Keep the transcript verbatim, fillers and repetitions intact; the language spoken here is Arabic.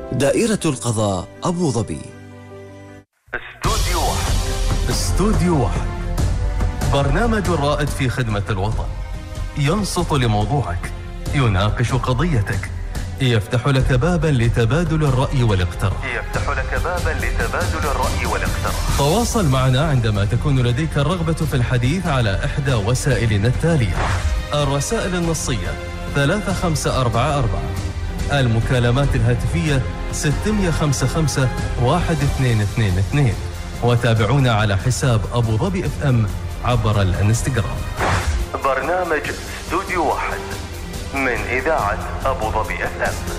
دائرة القضاء أبو ظبي. استوديو واحد. استوديو واحد برنامج رائد في خدمة الوطن، ينصت لموضوعك، يناقش قضيتك، يفتح لك بابا لتبادل الرأي والاقتراح يفتح لك بابا لتبادل الرأي والاقتراح تواصل معنا عندما تكون لديك الرغبة في الحديث على إحدى وسائلنا التالية: الرسائل النصية ثلاثة خمسة أربعة أربعة، المكالمات الهاتفية ستة خمسة خمسة واحد اثنين اثنين اثنين، وتابعونا على حساب أبو ظبي اف ام عبر الانستغرام. برنامج استوديو واحد من إذاعة أبو ظبي اف ام.